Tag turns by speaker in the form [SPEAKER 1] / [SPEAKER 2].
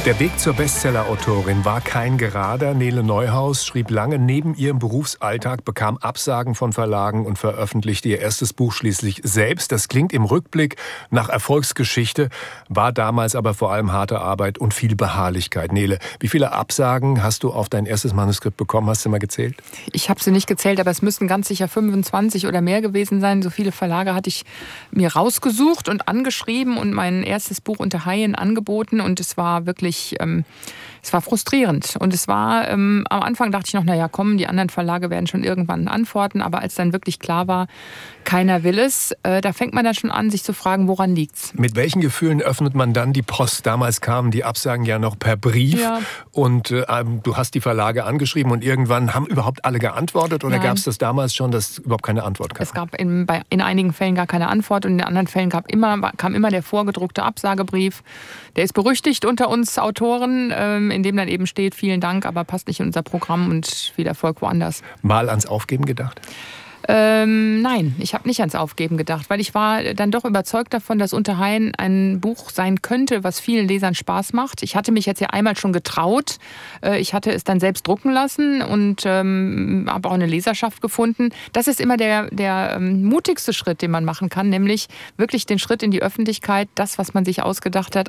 [SPEAKER 1] Der Weg zur Bestseller-Autorin war kein gerader. Nele Neuhaus schrieb lange neben ihrem Berufsalltag, bekam Absagen von Verlagen und veröffentlichte ihr erstes Buch schließlich selbst. Das klingt im Rückblick nach Erfolgsgeschichte, war damals aber vor allem harte Arbeit und viel Beharrlichkeit. Nele, wie viele Absagen hast du auf dein erstes Manuskript bekommen? Hast du mal gezählt?
[SPEAKER 2] Ich habe sie nicht gezählt, aber es müssten ganz sicher 25 oder mehr gewesen sein. So viele Verlage hatte ich mir rausgesucht und angeschrieben und mein erstes Buch unter Haien angeboten. Und es war wirklich es war frustrierend. Und es war, am Anfang dachte ich noch, naja, komm, die anderen Verlage werden schon irgendwann antworten. Aber als dann wirklich klar war, keiner will es, da fängt man dann schon an, sich zu fragen, woran liegt's?
[SPEAKER 1] Mit welchen Gefühlen öffnet man dann die Post? Damals kamen die Absagen ja noch per Brief.
[SPEAKER 2] Ja.
[SPEAKER 1] Und du hast die Verlage angeschrieben und irgendwann haben überhaupt alle geantwortet? Oder gab es das damals schon, dass überhaupt keine Antwort kam?
[SPEAKER 2] Es gab in einigen Fällen gar keine Antwort und in anderen Fällen kam immer der vorgedruckte Absagebrief. Der ist berüchtigt unter uns Autoren, in dem dann eben steht, vielen Dank, aber passt nicht in unser Programm und viel Erfolg woanders.
[SPEAKER 1] Mal ans Aufgeben gedacht?
[SPEAKER 2] Nein, ich habe nicht ans Aufgeben gedacht, weil ich war dann doch überzeugt davon, dass Unter Haien ein Buch sein könnte, was vielen Lesern Spaß macht. Ich hatte mich jetzt ja einmal schon getraut. Ich hatte es dann selbst drucken lassen und habe auch eine Leserschaft gefunden. Das ist immer der mutigste Schritt, den man machen kann, nämlich wirklich den Schritt in die Öffentlichkeit, das, was man sich ausgedacht hat,